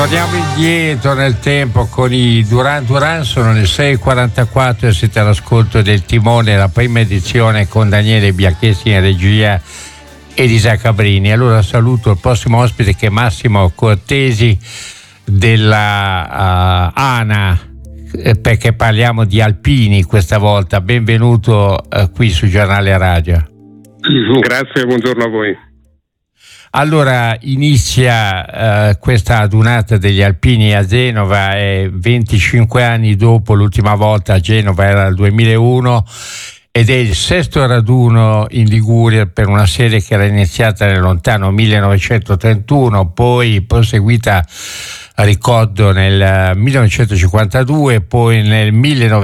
Torniamo indietro nel tempo con i Duran Duran, sono le 6:44 e siete all'ascolto del Timone, la prima edizione con Daniele Bianchessi in regia e Elisa Cabrini. Allora saluto il prossimo ospite che è Massimo Cortesi della ANA, perché parliamo di alpini questa volta. Benvenuto qui su Giornale Radio. Grazie, buongiorno a voi. Allora inizia questa adunata degli alpini a Genova, 25 anni dopo l'ultima volta a Genova era il 2001 ed è il sesto raduno in Liguria per una serie che era iniziata nel lontano 1931, poi proseguita, ricordo, nel 1952, poi nel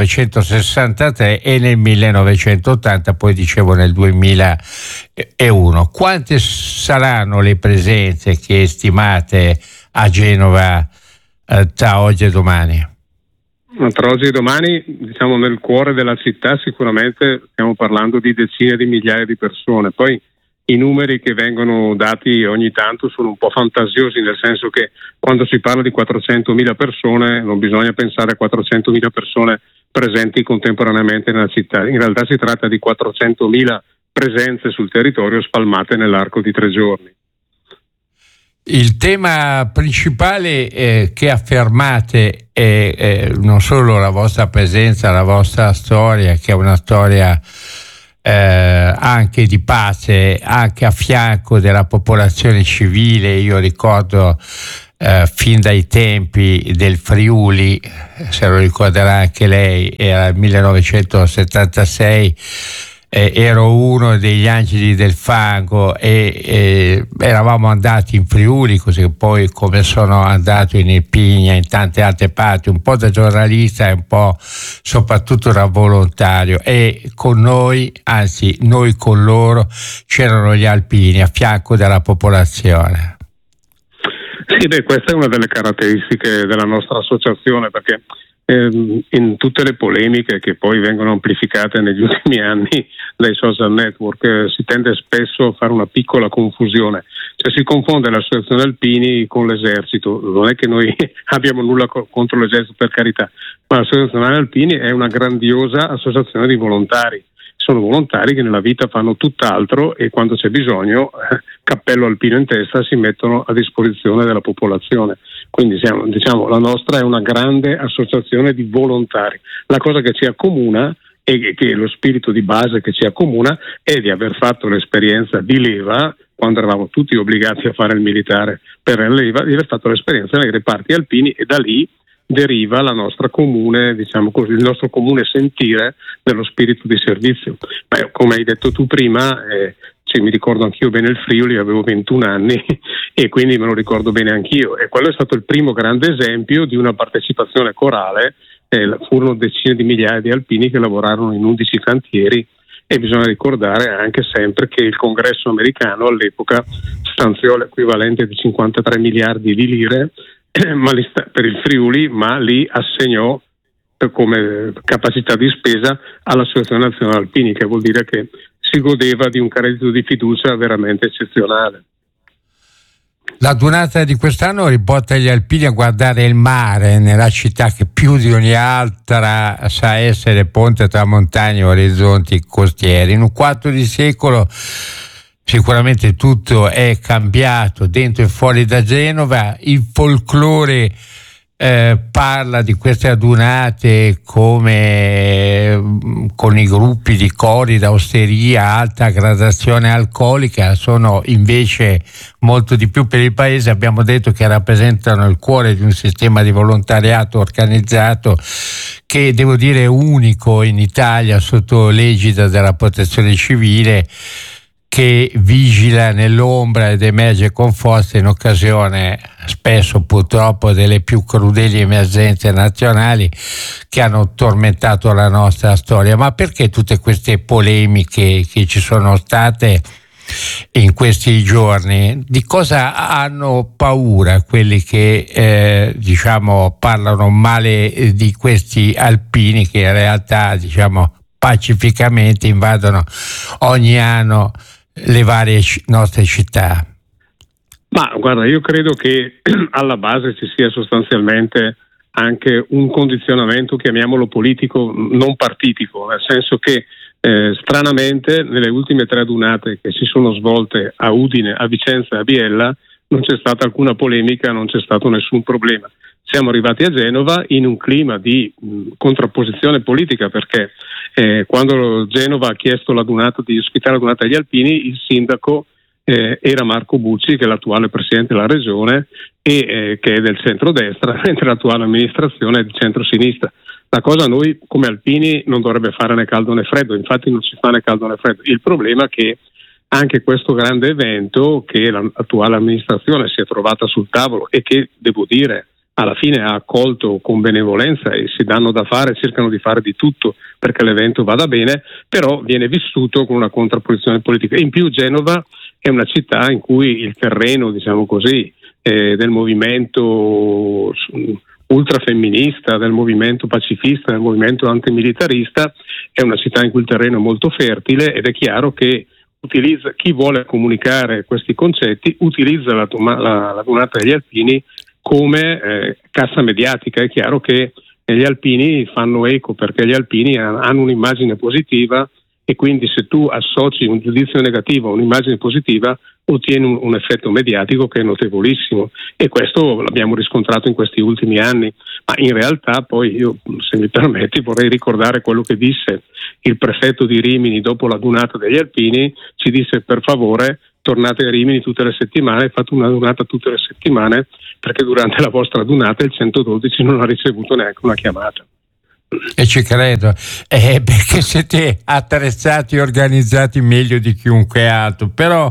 1963 e nel 1980, poi dicevo nel 2001. Quante saranno le presenze che stimate a Genova tra oggi e domani? Tra oggi e domani, diciamo nel cuore della città, sicuramente stiamo parlando di decine di migliaia di persone. Poi i numeri che vengono dati ogni tanto sono un po' fantasiosi, nel senso che quando si parla di 400.000 persone non bisogna pensare a 400.000 persone presenti contemporaneamente nella città. In realtà si tratta di 400.000 presenze sul territorio spalmate nell'arco di 3 giorni. Il tema principale che affermate è non solo la vostra presenza, la vostra storia, che è una storia anche di pace, anche a fianco della popolazione civile. Io ricordo fin dai tempi del Friuli, se lo ricorderà anche lei, era il 1976, ero uno degli angeli del fango e eravamo andati in Friuli, così poi come sono andato in Irpinia, in tante altre parti, un po' da giornalista e un po' soprattutto da volontario, e con noi, anzi noi con loro, c'erano gli alpini a fianco della popolazione. Sì, questa è una delle caratteristiche della nostra associazione, perché in tutte le polemiche che poi vengono amplificate negli ultimi anni dai social network si tende spesso a fare una piccola confusione, cioè si confonde l'associazione alpini con l'esercito. Non è che noi abbiamo nulla contro l'esercito, per carità, ma l'associazione alpini è una grandiosa associazione di volontari. Sono volontari che nella vita fanno tutt'altro e quando c'è bisogno, cappello alpino in testa, si mettono a disposizione della popolazione. Quindi la nostra è una grande associazione di volontari. La cosa che ci accomuna e che lo spirito di base che ci accomuna è di aver fatto l'esperienza di leva, quando eravamo tutti obbligati a fare il militare per la leva, di aver fatto l'esperienza nei reparti alpini, e da lì deriva la nostra comune, diciamo così, il nostro comune sentire dello spirito di servizio. Beh, come hai detto tu prima, mi ricordo anch'io bene il Friuli, avevo 21 anni e quindi me lo ricordo bene anch'io, e quello è stato il primo grande esempio di una partecipazione corale. Furono decine di migliaia di alpini che lavorarono in 11 cantieri, e bisogna ricordare anche sempre che il Congresso americano all'epoca stanziò l'equivalente di 53 miliardi di lire per il Friuli, ma li assegnò come capacità di spesa all'Associazione Nazionale Alpini, che vuol dire che si godeva di un credito di fiducia veramente eccezionale. La donata di quest'anno riporta gli alpini a guardare il mare nella città che più di ogni altra sa essere ponte tra montagne e orizzonti costieri. In un quarto di secolo sicuramente tutto è cambiato dentro e fuori da Genova. Il folklore parla di queste adunate come con i gruppi di cori d'osteria, alta gradazione alcolica. Sono invece molto di più per il paese. Abbiamo detto che rappresentano il cuore di un sistema di volontariato organizzato che, devo dire, è unico in Italia sotto l'egida della Protezione Civile, che vigila nell'ombra ed emerge con forza in occasione spesso purtroppo delle più crudeli emergenze nazionali che hanno tormentato la nostra storia. Ma perché tutte queste polemiche che ci sono state in questi giorni? Di cosa hanno paura quelli che parlano male di questi alpini che in realtà pacificamente invadono ogni anno le varie nostre città? Ma guarda, io credo che alla base ci sia sostanzialmente anche un condizionamento, chiamiamolo politico, non partitico, nel senso che stranamente nelle ultime 3 adunate che si sono svolte a Udine, a Vicenza e a Biella non c'è stata alcuna polemica, non c'è stato nessun problema. Siamo arrivati a Genova in un clima di contrapposizione politica, perché quando Genova ha chiesto di ospitare l'adunata degli Alpini, il sindaco era Marco Bucci, che è l'attuale presidente della regione e che è del centrodestra, mentre l'attuale amministrazione è di centrosinistra. La cosa a noi come alpini non dovrebbe fare né caldo né freddo, infatti non si fa né caldo né freddo. Il problema è che anche questo grande evento che l'attuale amministrazione si è trovata sul tavolo e che, devo dire, alla fine ha accolto con benevolenza e si danno da fare, cercano di fare di tutto perché l'evento vada bene, però viene vissuto con una contrapposizione politica. In più Genova è una città in cui il terreno, diciamo così, del movimento ultrafemminista, del movimento pacifista, del movimento antimilitarista, è una città in cui il terreno è molto fertile ed è chiaro che chi vuole comunicare questi concetti utilizza la Dunata degli Alpini come cassa mediatica. È chiaro che gli alpini fanno eco perché gli alpini hanno un'immagine positiva e quindi se tu associ un giudizio negativo a un'immagine positiva ottieni un effetto mediatico che è notevolissimo, e questo l'abbiamo riscontrato in questi ultimi anni. Ma in realtà poi io, se mi permetti, vorrei ricordare quello che disse il prefetto di Rimini dopo la Dunata degli Alpini. Ci disse: per favore tornate a Rimini tutte le settimane, fate una Dunata tutte le settimane, perché durante la vostra Dunata il 112 non ha ricevuto neanche una chiamata. E ci credo, perché siete attrezzati e organizzati meglio di chiunque altro, però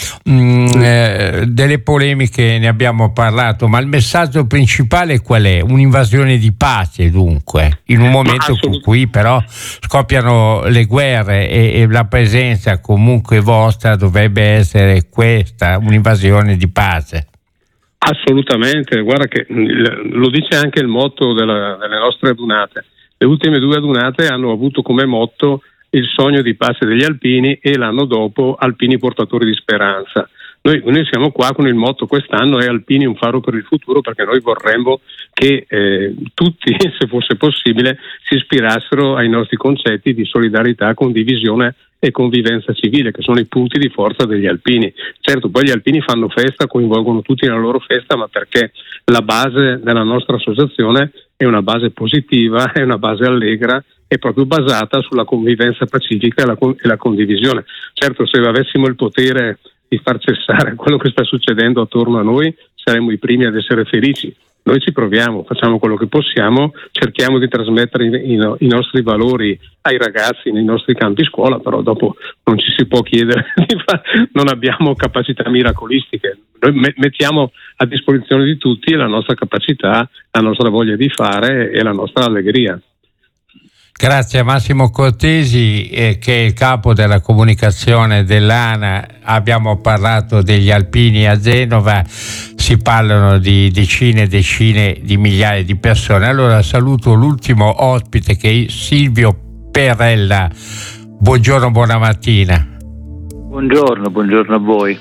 delle polemiche ne abbiamo parlato, ma il messaggio principale qual è? Un'invasione di pace, dunque, in un momento in cui però scoppiano le guerre e la presenza comunque vostra dovrebbe essere questa, un'invasione di pace. Assolutamente, guarda che lo dice anche il motto delle nostre adunate. Le ultime 2 adunate hanno avuto come motto il sogno di pace degli alpini e l'anno dopo alpini portatori di speranza. Noi siamo qua con il motto quest'anno è Alpini un faro per il futuro, perché noi vorremmo che tutti, se fosse possibile, si ispirassero ai nostri concetti di solidarietà, condivisione e convivenza civile, che sono i punti di forza degli alpini. Certo, poi gli alpini fanno festa, coinvolgono tutti nella loro festa, ma perché la base della nostra associazione è una base positiva, è una base allegra, è proprio basata sulla convivenza pacifica e la condivisione. Certo, se avessimo il potere di far cessare quello che sta succedendo attorno a noi, saremmo i primi ad essere felici. Noi ci proviamo, facciamo quello che possiamo, cerchiamo di trasmettere i nostri valori ai ragazzi nei nostri campi scuola, però dopo non ci si può chiedere, non abbiamo capacità miracolistiche. Noi mettiamo a disposizione di tutti la nostra capacità, la nostra voglia di fare e la nostra allegria. Grazie a Massimo Cortesi, che è il capo della comunicazione dell'ANA. Abbiamo parlato degli alpini a Genova, si parlano di decine e decine di migliaia di persone. Allora saluto l'ultimo ospite, che è Silvio Perella. Buongiorno, buona mattina. Buongiorno a voi.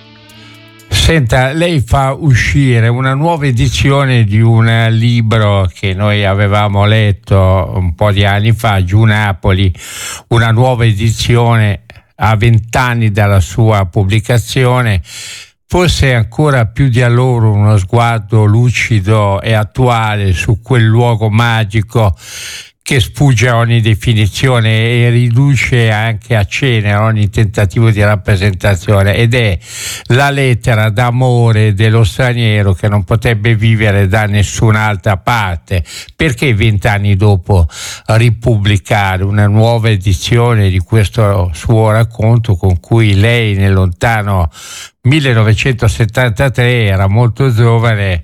Senta, lei fa uscire una nuova edizione di un libro che noi avevamo letto un po' di anni fa, Giù Napoli, una nuova edizione a 20 anni dalla sua pubblicazione. Forse ancora più di allora uno sguardo lucido e attuale su quel luogo magico che sfugge a ogni definizione e riduce anche a cenere ogni tentativo di rappresentazione, ed è la lettera d'amore dello straniero che non potrebbe vivere da nessun'altra parte. Perché 20 anni dopo ripubblicare una nuova edizione di questo suo racconto, con cui lei nel lontano 1973 era molto giovane,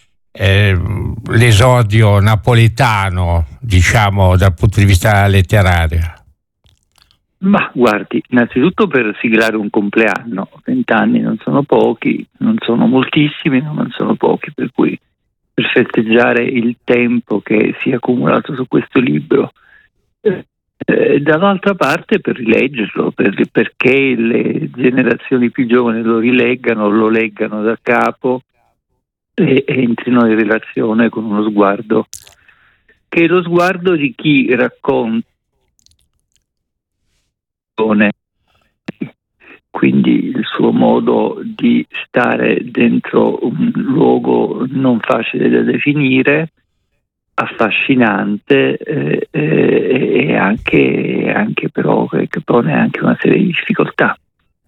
l'esordio napoletano, diciamo, dal punto di vista letterario? Ma guardi, innanzitutto per siglare un compleanno, 20 anni non sono pochi, non sono moltissimi, ma non sono pochi, per cui per festeggiare il tempo che si è accumulato su questo libro dall'altra parte per rileggerlo, perché le generazioni più giovani lo rileggano, lo leggano da capo e entrino in relazione con uno sguardo che è lo sguardo di chi racconta, quindi il suo modo di stare dentro un luogo non facile da definire, affascinante, e anche però che pone anche una serie di difficoltà.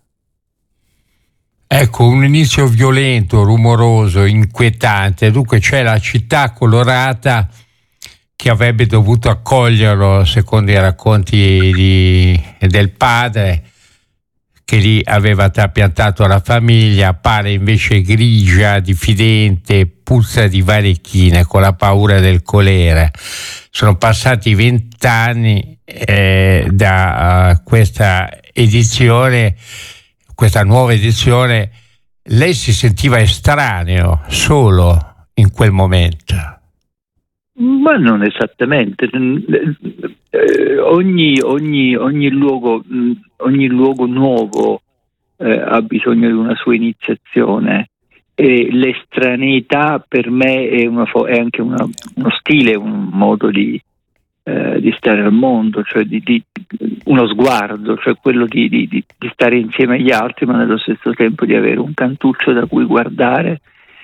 Ecco, un inizio violento, rumoroso, inquietante. Dunque c'è la città colorata che avrebbe dovuto accoglierlo, secondo i racconti del padre, che lì aveva trapiantato la famiglia, appare invece grigia, diffidente, puzza di varechine, con la paura del colera. Sono passati 20 anni da questa edizione, questa nuova edizione. Lei si sentiva estraneo, solo in quel momento? Ma non esattamente. Ogni luogo nuovo ha bisogno di una sua iniziazione, e l'estraneità per me è anche uno stile, un modo di stare al mondo, cioè di uno sguardo, cioè quello di stare insieme agli altri, ma nello stesso tempo di avere un cantuccio da cui guardare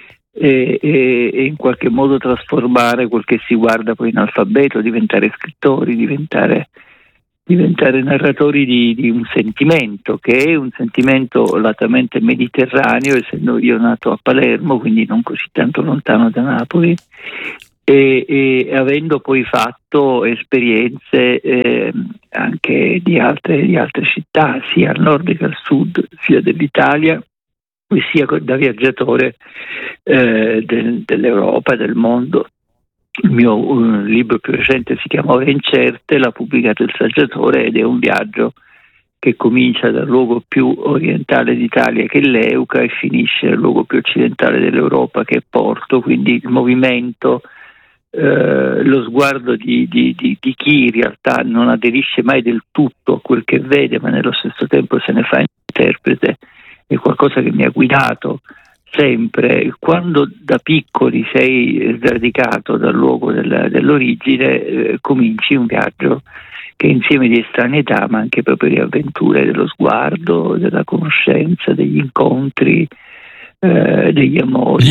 e in qualche modo trasformare quel che si guarda poi in alfabeto, diventare scrittori, diventare narratori di un sentimento, che è un sentimento latamente mediterraneo, essendo io nato a Palermo, quindi non così tanto lontano da Napoli, e avendo poi fatto esperienze anche di altre città, sia al nord che al sud, sia dell'Italia, sia da viaggiatore dell'Europa e del mondo. Il mio libro più recente si chiama Ore incerte, l'ha pubblicato Il Saggiatore, ed è un viaggio che comincia dal luogo più orientale d'Italia, che è l'Euca, e finisce nel luogo più occidentale dell'Europa, che è Porto. Quindi il movimento, lo sguardo di chi in realtà non aderisce mai del tutto a quel che vede, ma nello stesso tempo se ne fa interprete, è qualcosa che mi ha guidato sempre. Quando da piccoli sei sradicato dal luogo dell'origine, cominci un viaggio che è insieme di estraneità, ma anche proprio di avventure dello sguardo, della conoscenza, degli incontri, degli amori,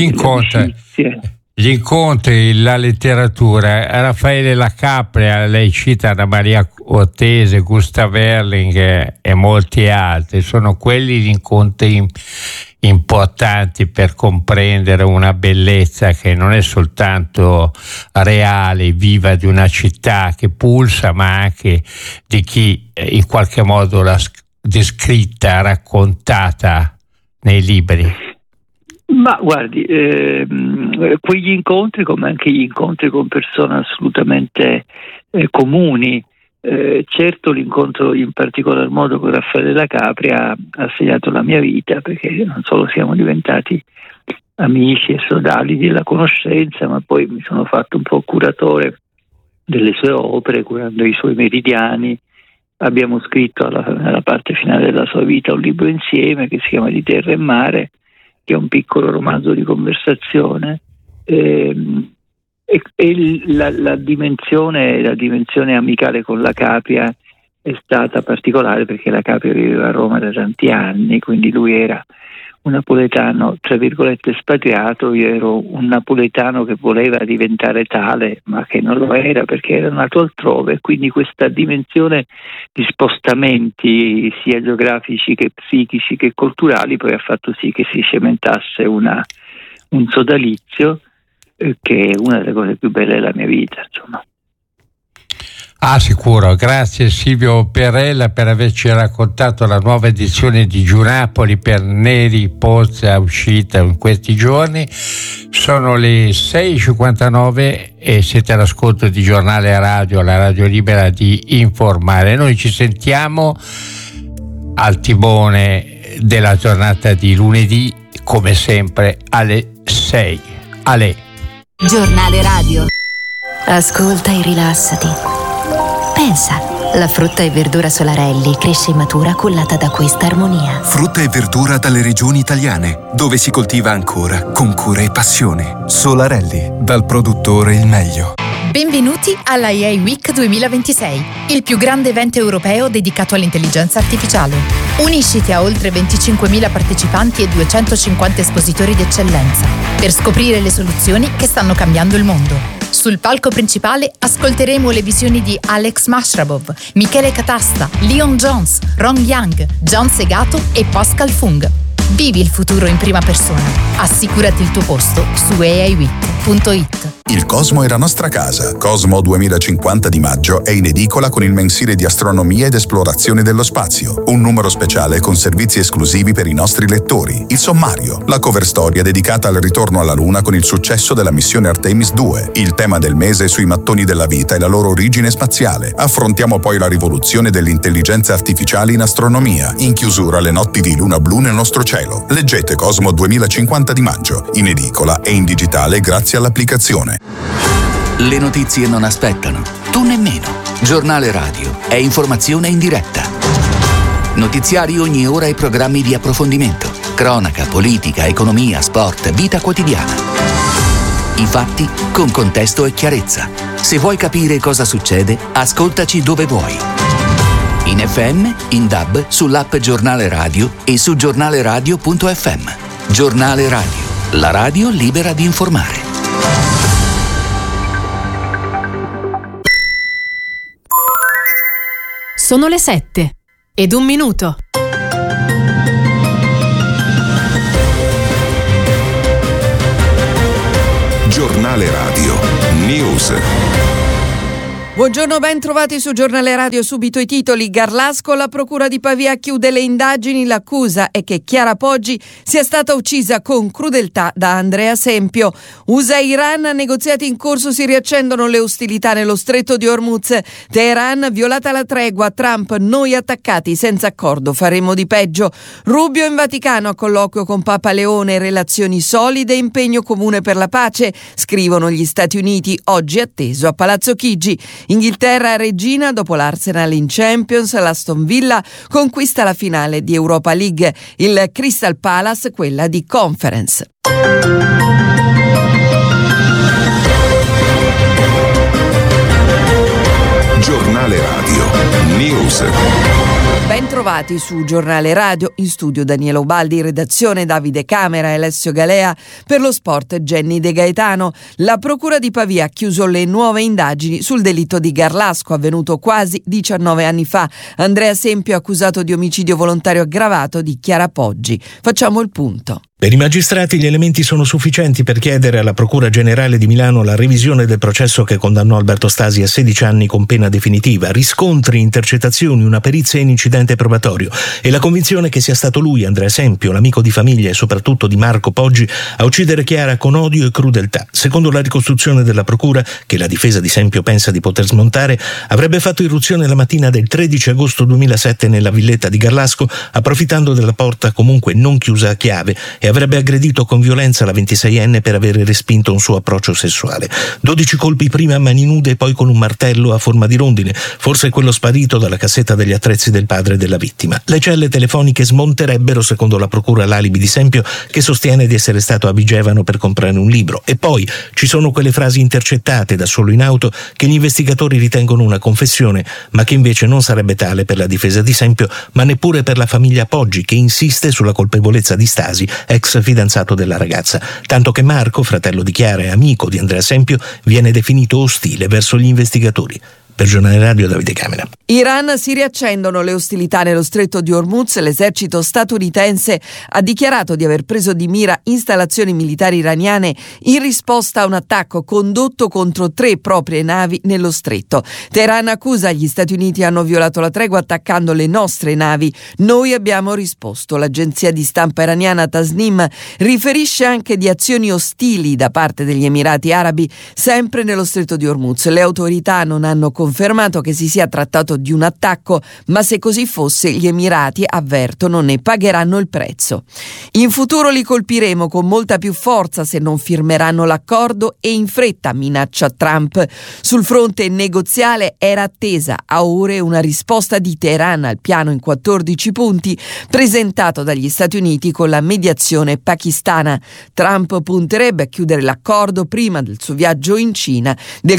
Gli incontri, la letteratura. Raffaele La Capria, lei cita Anna Maria Ottese, Gustav Erling e molti altri. Sono quelli gli incontri importanti per comprendere una bellezza che non è soltanto reale, viva, di una città che pulsa, ma anche di chi in qualche modo l'ha descritta, raccontata nei libri. Ma guardi, quegli incontri, come anche gli incontri con persone assolutamente comuni, certo l'incontro in particolar modo con Raffaele La Capria ha segnato la mia vita, perché non solo siamo diventati amici e sodali della conoscenza, ma poi mi sono fatto un po' curatore delle sue opere, curando i suoi meridiani. Abbiamo scritto nella parte finale della sua vita un libro insieme che si chiama Di terra e mare, che è un piccolo romanzo di conversazione, e la dimensione amicale con La Capria è stata particolare, perché La Capria viveva a Roma da tanti anni, quindi lui era un napoletano tra virgolette espatriato, io ero un napoletano che voleva diventare tale ma che non lo era perché era nato altrove. Quindi questa dimensione di spostamenti sia geografici che psichici che culturali poi ha fatto sì che si cementasse un sodalizio che è una delle cose più belle della mia vita, insomma. Ah, sicuro. Grazie Silvio Perella per averci raccontato la nuova edizione di Giunapoli per Neri Pozza, uscita in questi giorni. Sono le 6:59 e siete all'ascolto di Giornale Radio, la radio libera di informare. Noi ci sentiamo al timone della giornata di lunedì, come sempre alle 6. Ale. Giornale Radio. Ascolta e rilassati. Pensa, La frutta e verdura Solarelli cresce e matura cullata da questa armonia. Frutta e verdura dalle regioni italiane, dove si coltiva ancora con cura e passione. Solarelli, dal produttore il meglio. Benvenuti alla AI Week 2026, il più grande evento europeo dedicato all'intelligenza artificiale. Unisciti a oltre 25.000 partecipanti e 250 espositori d'eccellenza per scoprire le soluzioni che stanno cambiando il mondo. Sul palco principale ascolteremo le visioni di Alex Mashrabov, Michele Catasta, Leon Jones, Ron Young, John Segato e Pascal Fung. Vivi il futuro in prima persona. Assicurati il tuo posto su aiweek.it. Il Cosmo è la nostra casa. Cosmo 2050 di maggio è in edicola con il mensile di astronomia ed esplorazione dello spazio. Un numero speciale con servizi esclusivi per i nostri lettori. Il sommario, la cover storia dedicata al ritorno alla Luna con il successo della missione Artemis 2. Il tema del mese sui mattoni della vita e la loro origine spaziale. Affrontiamo poi la rivoluzione dell'intelligenza artificiale in astronomia. In chiusura le notti di luna blu nel nostro cielo. Leggete Cosmo 2050 di maggio, in edicola e in digitale grazie all'applicazione. Le notizie non aspettano, tu nemmeno. Giornale Radio è informazione in diretta. Notiziari ogni ora e programmi di approfondimento. Cronaca, politica, economia, sport, vita quotidiana. I fatti con contesto e chiarezza. Se vuoi capire cosa succede, ascoltaci dove vuoi. In FM, in DAB, sull'app Giornale Radio e su giornaleradio.fm. Giornale Radio, la radio libera di informare. Sono le 7:01. Giornale Radio News. Buongiorno, ben trovati su Giornale Radio. Subito i titoli. Garlasco, la procura di Pavia chiude le indagini. L'accusa è che Chiara Poggi sia stata uccisa con crudeltà da Andrea Sempio. USA e Iran, negoziati in corso, si riaccendono le ostilità nello stretto di Hormuz. Teheran, violata la tregua. Trump, noi attaccati senza accordo, faremo di peggio. Rubio in Vaticano a colloquio con Papa Leone, relazioni solide e impegno comune per la pace, scrivono gli Stati Uniti, oggi atteso a Palazzo Chigi. Inghilterra regina, dopo l'Arsenal in Champions, l'Aston Villa conquista la finale di Europa League, il Crystal Palace quella di Conference. Giornale Radio News. Ben trovati su Giornale Radio, in studio Daniele Ubaldi, in redazione Davide Camera e Alessio Galea, per lo sport Jenny De Gaetano. La procura di Pavia ha chiuso le nuove indagini sul delitto di Garlasco avvenuto quasi 19 anni fa. Andrea Sempio accusato di omicidio volontario aggravato di Chiara Poggi. Facciamo il punto. Per i magistrati gli elementi sono sufficienti per chiedere alla Procura Generale di Milano la revisione del processo che condannò Alberto Stasi a 16 anni con pena definitiva, riscontri, intercettazioni, una perizia in incidente probatorio e la convinzione che sia stato lui, Andrea Sempio, l'amico di famiglia e soprattutto di Marco Poggi, a uccidere Chiara con odio e crudeltà. Secondo la ricostruzione della Procura, che la difesa di Sempio pensa di poter smontare, avrebbe fatto irruzione la mattina del 13 agosto 2007 nella villetta di Garlasco, approfittando della porta comunque non chiusa a chiave, e avrebbe aggredito con violenza la 26enne per aver respinto un suo approccio sessuale. 12 colpi prima a mani nude e poi con un martello a forma di rondine, forse quello sparito dalla cassetta degli attrezzi del padre della vittima. Le celle telefoniche smonterebbero, secondo la procura, l'alibi di Sempio, che sostiene di essere stato a Vigevano per comprare un libro. E poi ci sono quelle frasi intercettate da solo in auto che gli investigatori ritengono una confessione, ma che invece non sarebbe tale per la difesa di Sempio, ma neppure per la famiglia Poggi, che insiste sulla colpevolezza di Stasi, ex fidanzato della ragazza, tanto che Marco, fratello di Chiara e amico di Andrea Sempio, viene definito ostile verso gli investigatori. Per Giornale Radio, Davide Camera. Iran, si riaccendono le ostilità nello stretto di Hormuz. L'esercito statunitense ha dichiarato di aver preso di mira installazioni militari iraniane in risposta a un attacco condotto contro 3 proprie navi nello stretto. Teheran accusa gli Stati Uniti hanno violato la tregua attaccando le nostre navi. Noi abbiamo risposto. L'agenzia di stampa iraniana Tasnim riferisce anche di azioni ostili da parte degli Emirati Arabi sempre nello stretto di Hormuz. Le autorità non hanno confermato che si sia trattato di un attacco, ma se così fosse gli Emirati, avvertono, ne pagheranno il prezzo. In futuro li colpiremo con molta più forza se non firmeranno l'accordo e in fretta, minaccia Trump. Sul fronte negoziale era attesa a ore una risposta di Teheran al piano in 14 punti presentato dagli Stati Uniti con la mediazione pakistana. Trump punterebbe a chiudere l'accordo prima del suo viaggio in Cina del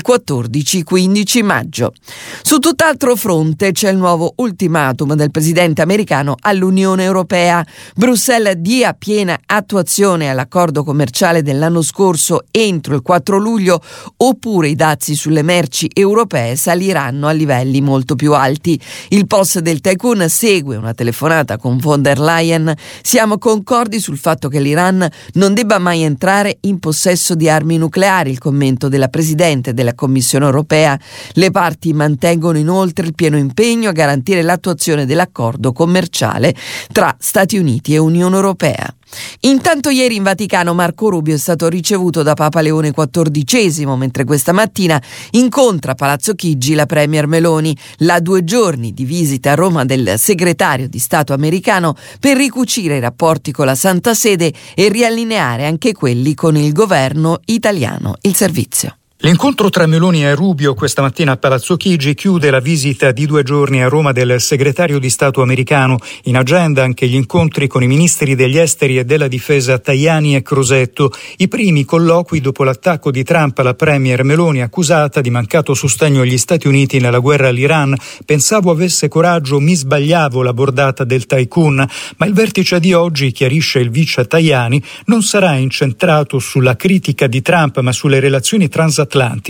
14-15 maggio. Su tutt'altro fronte c'è il nuovo ultimatum del presidente americano all'Unione Europea. Bruxelles dia piena attuazione all'accordo commerciale dell'anno scorso entro il 4 luglio oppure i dazi sulle merci europee saliranno a livelli molto più alti. Il post del tycoon segue una telefonata con von der Leyen. Siamo concordi sul fatto che l'Iran non debba mai entrare in possesso di armi nucleari, il commento della Presidente della Commissione europea. Le parti mantengono inoltre il pieno impegno a garantire l'attuazione dell'accordo commerciale tra Stati Uniti e Unione Europea. Intanto ieri in Vaticano Marco Rubio è stato ricevuto da Papa Leone XIV, mentre questa mattina incontra a Palazzo Chigi la Premier Meloni. La 2 giorni di visita a Roma del segretario di Stato americano per ricucire i rapporti con la Santa Sede e riallineare anche quelli con il governo italiano. Il servizio. L'incontro tra Meloni e Rubio questa mattina a Palazzo Chigi chiude la visita di 2 giorni a Roma del segretario di Stato americano. In agenda anche gli incontri con i ministri degli esteri e della difesa Tajani e Crosetto. I primi colloqui dopo l'attacco di Trump alla premier Meloni, accusata di mancato sostegno agli Stati Uniti nella guerra all'Iran. Pensavo avesse coraggio, mi sbagliavo, la bordata del tycoon. Ma il vertice di oggi, chiarisce il vice Tajani, non sarà incentrato sulla critica di Trump ma sulle relazioni transatlantiche.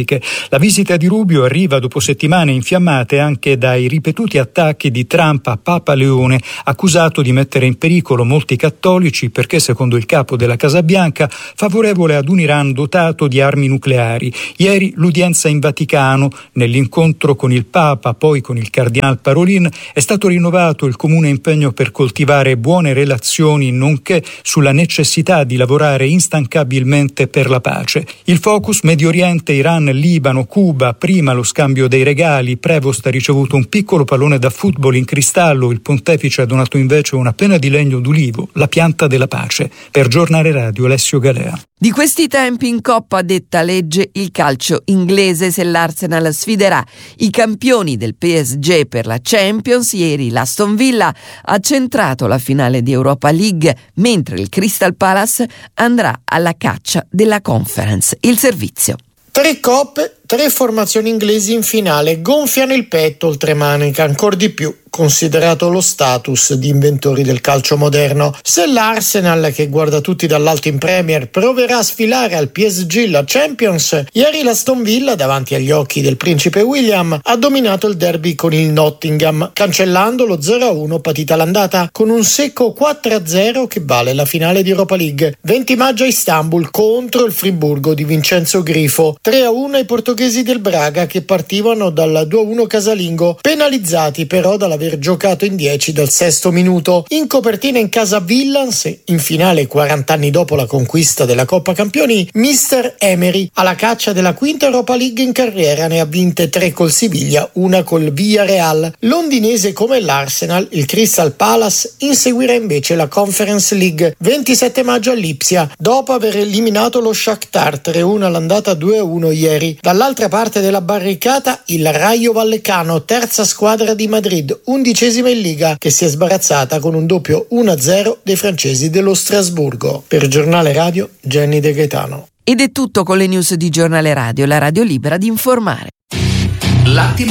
La visita di Rubio arriva dopo settimane infiammate anche dai ripetuti attacchi di Trump a Papa Leone, accusato di mettere in pericolo molti cattolici perché, secondo il capo della Casa Bianca, favorevole ad un Iran dotato di armi nucleari. Ieri l'udienza in Vaticano, nell'incontro con il Papa, poi con il Cardinal Parolin, è stato rinnovato il comune impegno per coltivare buone relazioni, nonché sulla necessità di lavorare instancabilmente per la pace. Il focus Medio Oriente, Iran, Libano, Cuba, prima lo scambio dei regali. Prevost ha ricevuto un piccolo pallone da football in cristallo, il pontefice ha donato invece una penna di legno d'ulivo, la pianta della pace. Per Giornale Radio, Alessio Galea. Di questi tempi in Coppa detta legge il calcio inglese se l'Arsenal sfiderà i campioni del PSG per la Champions. Ieri l'Aston Villa ha centrato la finale di Europa League, mentre il Crystal Palace andrà alla caccia della Conference. Il servizio. 3 coppe, 3 formazioni inglesi in finale, gonfiano il petto oltremanica, ancor di più, considerato lo status di inventori del calcio moderno. Se l'Arsenal, che guarda tutti dall'alto in Premier, proverà a sfilare al PSG la Champions, ieri l'Aston Villa, davanti agli occhi del principe William, ha dominato il derby con il Nottingham, cancellando lo 0-1 patita all'andata con un secco 4-0 che vale la finale di Europa League. 20 maggio a Istanbul contro il Friburgo di Vincenzo Grifo, 3-1 ai portoghesi del Braga che partivano dal 2-1 casalingo, penalizzati però dall'aver giocato in 10 dal 6° minuto. In copertina in casa Villans, in finale 40 anni dopo la conquista della Coppa Campioni, Mister Emery, alla caccia della 5ª Europa League in carriera, ne ha vinte 3 col Siviglia, una col Villarreal. Londinese come l'Arsenal, il Crystal Palace inseguirà invece la Conference League 27 maggio a Lipsia, dopo aver eliminato lo Shakhtar 3-1 all'andata 2-1 ieri. Dall'altra parte della barricata il Rayo Vallecano, terza squadra di Madrid, 11ª in Liga, che si è sbarazzata con un doppio 1-0 dei francesi dello Strasburgo. Per Giornale Radio, Jenny De Gaetano. Ed è tutto con le news di Giornale Radio, la radio libera di informare. L'attimo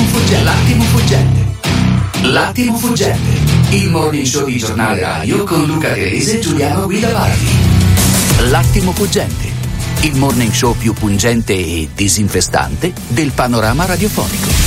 fuggente. Il morning show di Giornale Radio con Luca Grese e Giuliano Guidavardi. L'attimo fuggente. Il morning show più pungente e disinfestante del panorama radiofonico.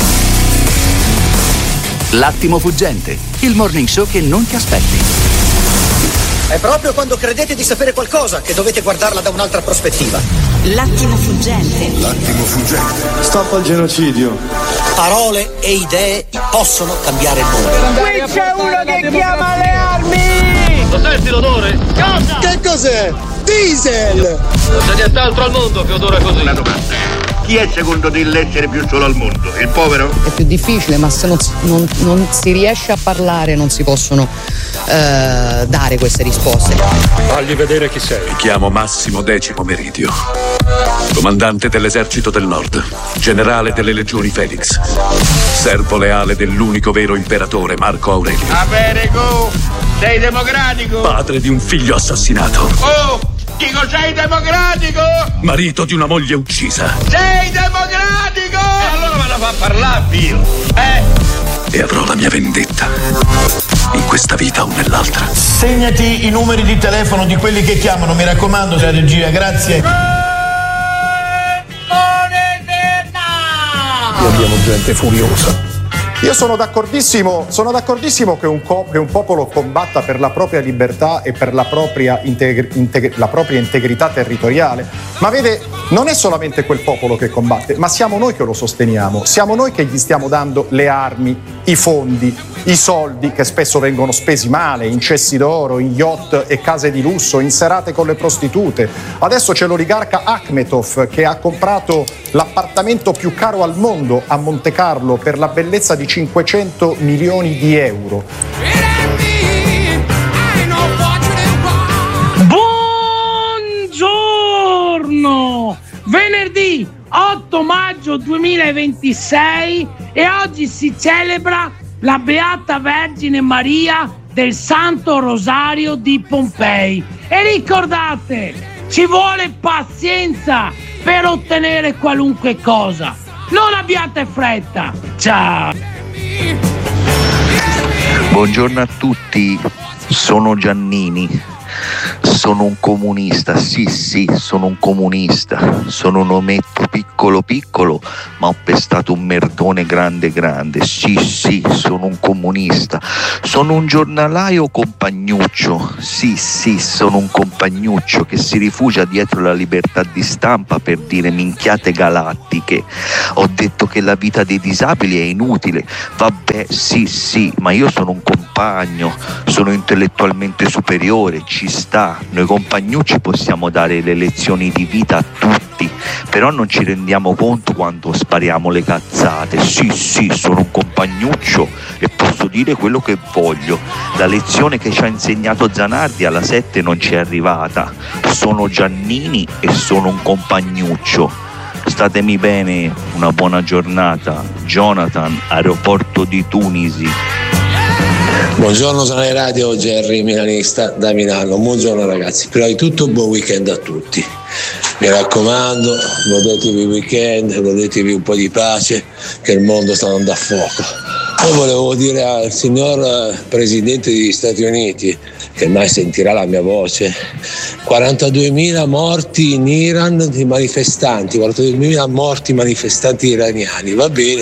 L'attimo fuggente, il morning show che non ti aspetti. È proprio quando credete di sapere qualcosa che dovete guardarla da un'altra prospettiva. L'attimo fuggente. Stop al genocidio. Parole e idee possono cambiare il mondo. Qui c'è uno che chiama le armi! Lo senti l'odore? Cosa? Che cos'è? Diesel! Non c'è nient'altro al mondo che odora così. Una domanda. chi è secondo te l'essere più solo al mondo? Il povero? È più difficile, ma se non si riesce a parlare non si possono dare queste risposte. Fagli vedere chi sei. Mi chiamo Massimo Decimo Meridio, comandante dell'esercito del Nord, generale delle legioni Felix, servo leale dell'unico vero imperatore Marco Aurelio. Americo, sei democratico? Padre di un figlio assassinato. Oh, dico sei democratico? Marito di una moglie uccisa. Sei democratico? E allora me la fa parlare, Pio. E avrò la mia vendetta, in questa vita o nell'altra. Segnati i numeri di telefono di quelli che chiamano, mi raccomando, la regia, grazie. Abbiamo gente furiosa. Io sono d'accordissimo che un popolo combatta per la propria libertà e per la propria integrità territoriale, ma vede, non è solamente quel popolo che combatte, ma siamo noi che lo sosteniamo, siamo noi che gli stiamo dando le armi, i fondi, i soldi che spesso vengono spesi male, in cessi d'oro, in yacht e case di lusso, in serate con le prostitute. Adesso c'è l'oligarca Akhmetov che ha comprato l'appartamento più caro al mondo a Monte Carlo per la bellezza di 500 milioni di euro. Buongiorno! Venerdì 8 maggio 2026 e oggi si celebra la Beata Vergine Maria del Santo Rosario di Pompei. E ricordate, ci vuole pazienza per ottenere qualunque cosa. Non abbiate fretta. Ciao. Buongiorno a tutti, sono Giannini, sono un comunista, sì, sono un comunista, sono un ometto piccolo, ma ho pestato un merdone grande, sì, sono un comunista, sono un giornalaio compagnuccio, sì, sono un compagnuccio che si rifugia dietro la libertà di stampa per dire minchiate galattiche. Ho detto che la vita dei disabili è inutile, vabbè, sì, ma io sono un compagno, sono intellettualmente superiore, ci sta, noi compagnucci possiamo dare le lezioni di vita a tutti, però non ci rendiamo conto quando spariamo le cazzate. Sì, sono un compagnuccio e posso dire quello che voglio. La lezione che ci ha insegnato Zanardi alla 7 non ci è arrivata. Sono Giannini e sono un compagnuccio. Statemi bene, una buona giornata. Jonathan, aeroporto di Tunisi. Buongiorno, sono in radio, Jerry milanista da Milano. Buongiorno ragazzi, prima di tutto buon weekend a tutti. Mi raccomando, godetevi il weekend, godetevi un po' di pace, che il mondo sta andando a fuoco. Poi volevo dire al signor Presidente degli Stati Uniti, che mai sentirà la mia voce, 42.000 morti in Iran di manifestanti, 42.000 morti manifestanti iraniani. Va bene.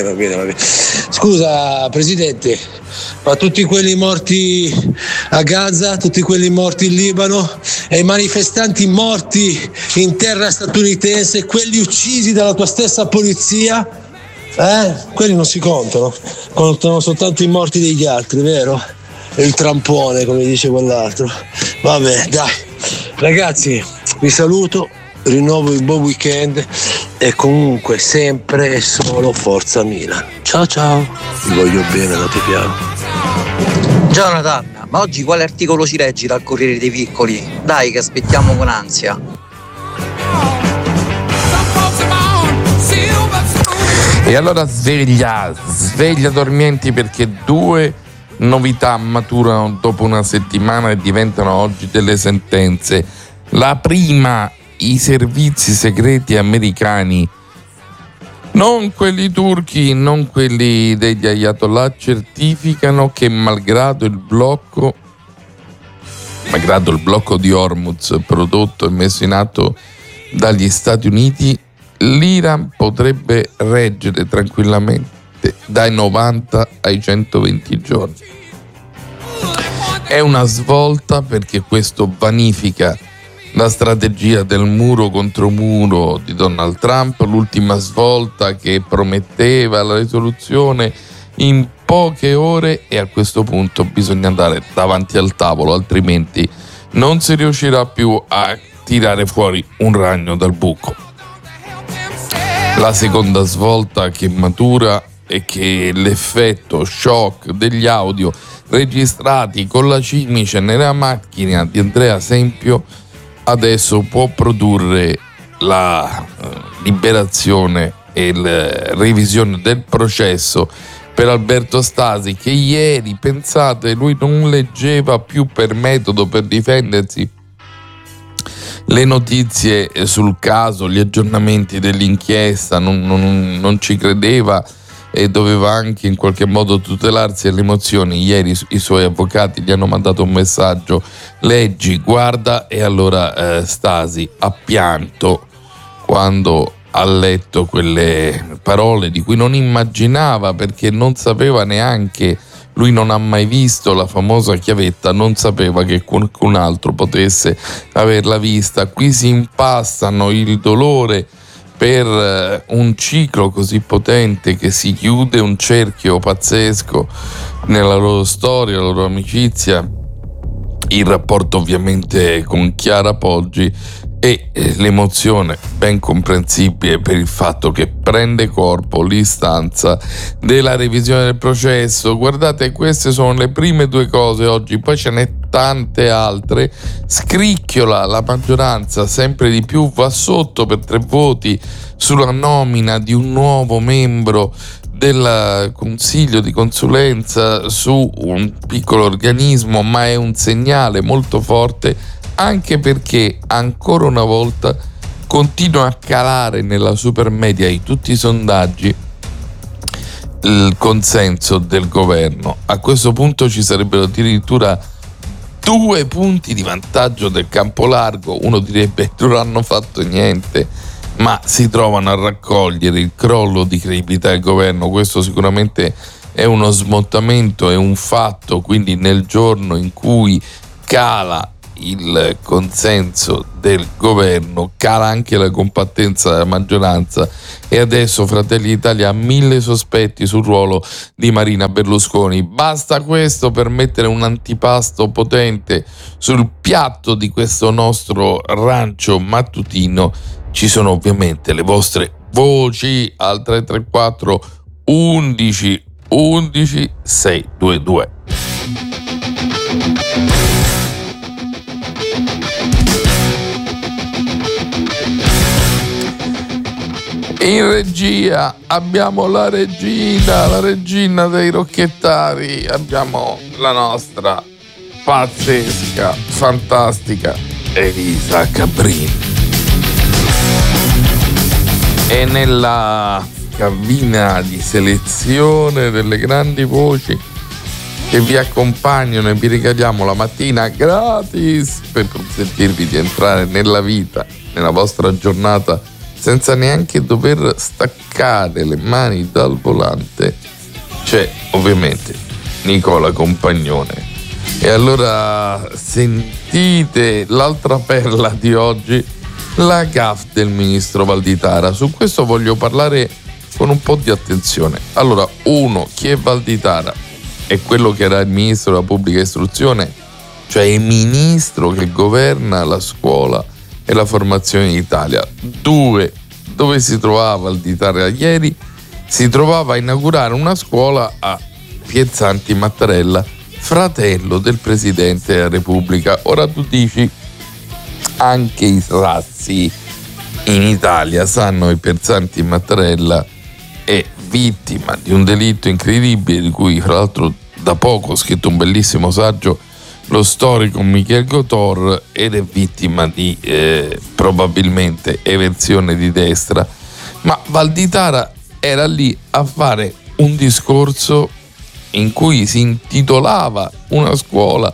Scusa Presidente, ma tutti quelli morti a Gaza, tutti quelli morti in Libano e i manifestanti morti in terra statunitense, quelli uccisi dalla tua stessa polizia, quelli non si contano soltanto i morti degli altri, vero? E il trampone, come dice quell'altro. Vabbè, dai, ragazzi, vi saluto, rinnovo il buon weekend e comunque sempre e solo Forza Milan. Ciao, vi voglio bene, andate piano. Jonathan, ma oggi quale articolo ci leggi dal Corriere dei Piccoli? Dai che aspettiamo con ansia. E allora sveglia dormienti, perché 2 novità maturano dopo una settimana e diventano oggi delle sentenze. La prima, i servizi segreti americani, non quelli turchi, non quelli degli ayatollah, certificano che malgrado il blocco di Hormuz prodotto e messo in atto dagli Stati Uniti, l'Iran potrebbe reggere tranquillamente dai 90 ai 120 giorni. È una svolta, perché questo vanifica la strategia del muro contro muro di Donald Trump, l'ultima svolta che prometteva la risoluzione in poche ore, e a questo punto bisogna andare davanti al tavolo, altrimenti non si riuscirà più a tirare fuori un ragno dal buco. La seconda svolta che matura è che l'effetto shock degli audio registrati con la cimice nella macchina di Andrea Sempio adesso può produrre la liberazione e la revisione del processo per Alberto Stasi, che ieri, pensate, lui non leggeva più per metodo, per difendersi, le notizie sul caso, gli aggiornamenti dell'inchiesta, non ci credeva e doveva anche in qualche modo tutelarsi alle emozioni. Ieri i suoi avvocati gli hanno mandato un messaggio: leggi, guarda, e allora Stasi ha pianto quando ha letto quelle parole di cui non immaginava, perché non sapeva neanche, lui non ha mai visto la famosa chiavetta, non sapeva che qualcun altro potesse averla vista. Qui si impastano il dolore per un ciclo così potente che si chiude, un cerchio pazzesco nella loro storia, la loro amicizia, il rapporto ovviamente con Chiara Poggi e l'emozione ben comprensibile per il fatto che prende corpo l'istanza della revisione del processo. Guardate, queste sono le prime due cose oggi, poi ce n'è tante altre. Scricchiola la maggioranza sempre di più, va sotto per 3 voti sulla nomina di un nuovo membro del consiglio di consulenza su un piccolo organismo, ma è un segnale molto forte, anche perché ancora una volta continua a calare nella supermedia di tutti i sondaggi il consenso del governo. A questo punto ci sarebbero addirittura 2 punti di vantaggio del campo largo. Uno direbbe non hanno fatto niente, ma si trovano a raccogliere il crollo di credibilità del governo. Questo sicuramente è uno smottamento, è un fatto. Quindi nel giorno in cui cala il consenso del governo, cala anche la compattenza della maggioranza, e adesso Fratelli d'Italia ha 1000 sospetti sul ruolo di Marina Berlusconi. Basta questo per mettere un antipasto potente sul piatto di questo nostro rancio mattutino. Ci sono ovviamente le vostre voci al 334 11 11 622. In regia abbiamo la regina dei rocchettari, abbiamo la nostra pazzesca, fantastica Elisa Cabrini. E nella cabina di selezione delle grandi voci che vi accompagnano e vi regaliamo la mattina gratis per consentirvi di entrare nella vita, nella vostra giornata, senza neanche dover staccare le mani dal volante, c'è ovviamente Nicola Compagnone. E allora sentite l'altra perla di oggi, la gaffe del ministro Valditara. Su questo voglio parlare con un po' di attenzione. Allora, uno, chi è Valditara? È quello che era il ministro della pubblica istruzione, cioè il ministro che governa la scuola e la formazione in Italia. 2, dove si trovava Valditara ieri? Si trovava a inaugurare una scuola a Piazzanti Mattarella, fratello del Presidente della Repubblica. Ora tu dici, anche i razzi in Italia sanno che Piazzanti Mattarella è vittima di un delitto incredibile, di cui fra l'altro da poco ho scritto un bellissimo saggio lo storico Michel Gotor, ed è vittima di probabilmente eversione di destra. Ma Valditara era lì a fare un discorso in cui si intitolava una scuola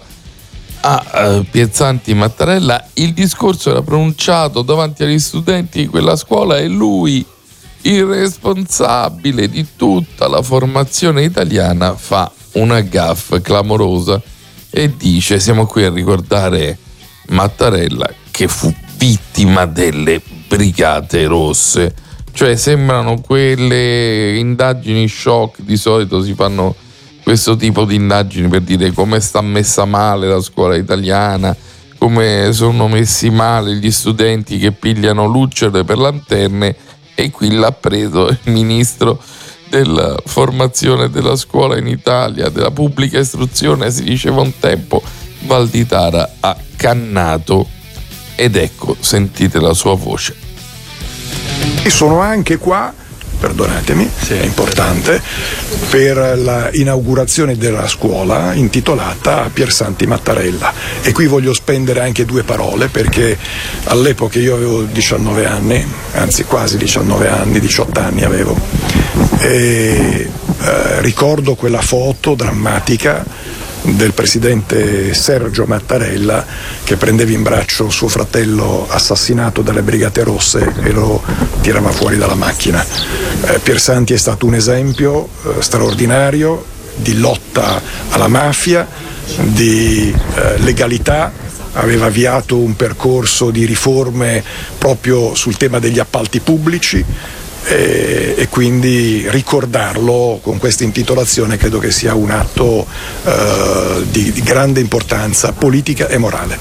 a Piazzanti Mattarella. Il discorso era pronunciato davanti agli studenti di quella scuola e lui, il responsabile di tutta la formazione italiana, fa una gaffe clamorosa e dice: siamo qui a ricordare Mattarella che fu vittima delle Brigate Rosse. Cioè sembrano quelle indagini shock, di solito si fanno questo tipo di indagini per dire come sta messa male la scuola italiana, come sono messi male gli studenti che pigliano lucciole per lanterne, E qui l'ha preso il ministro della formazione della scuola in Italia, della pubblica istruzione, si diceva un tempo. Valditara ha cannato, ed ecco, sentite la sua voce. E sono anche qua, perdonatemi, è importante, per la inaugurazione della scuola intitolata Piersanti Mattarella. E qui voglio spendere anche 2 parole, perché all'epoca io avevo 19 anni, anzi quasi 19 anni, 18 anni avevo, e ricordo quella foto drammatica del presidente Sergio Mattarella che prendeva in braccio suo fratello assassinato dalle Brigate Rosse e lo tirava fuori dalla macchina. Piersanti è stato un esempio straordinario di lotta alla mafia, di legalità, aveva avviato un percorso di riforme proprio sul tema degli appalti pubblici, e quindi ricordarlo con questa intitolazione credo che sia un atto di grande importanza politica e morale.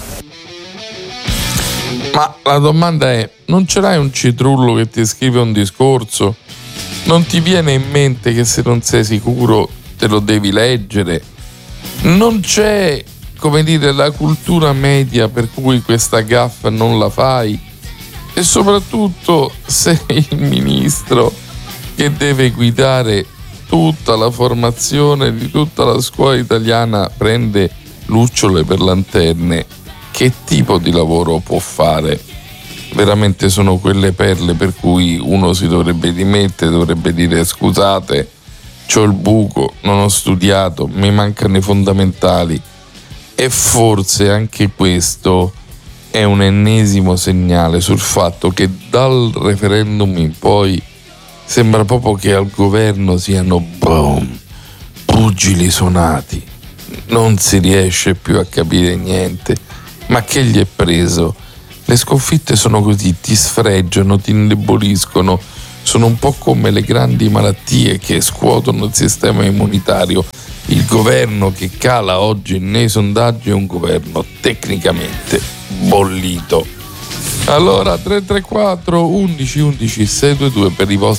Ma la domanda è: non ce l'hai un citrullo che ti scrive un discorso? Non ti viene in mente che se non sei sicuro te lo devi leggere? Non c'è, come dire, la cultura media per cui questa gaffa non la fai? E soprattutto se il ministro che deve guidare tutta la formazione di tutta la scuola italiana prende lucciole per lanterne, che tipo di lavoro può fare? Veramente sono quelle perle per cui uno si dovrebbe dimettere, dovrebbe dire: scusate, c'ho il buco, non ho studiato, mi mancano i fondamentali. E forse anche questo è un ennesimo segnale sul fatto che dal referendum in poi sembra proprio che al governo siano pugili suonati, non si riesce più a capire niente. Ma che gli è preso? Le sconfitte sono così, ti sfregiano, ti indeboliscono, sono un po' come le grandi malattie che scuotono il sistema immunitario. Il governo che cala oggi nei sondaggi è un governo tecnicamente bollito. Allora 334 11 11 622 per i vostri